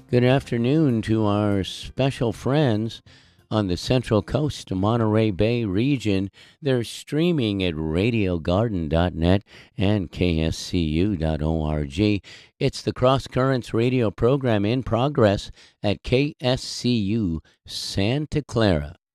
Good afternoon to our special friends on the Central Coast, Monterey Bay region. They're streaming at radiogarden.net and kscu.org. It's the Cross Currents radio program in progress at KSCU Santa Clara.